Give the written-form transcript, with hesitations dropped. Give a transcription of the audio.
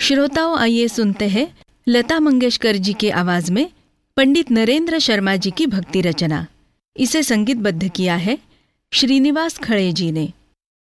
श्रोताओं, आइए सुनते हैं लता मंगेशकर जी की आवाज में पंडित नरेंद्र शर्मा जी की भक्ति रचना। इसे संगीतबद्ध किया है श्रीनिवास खड़े जी ने।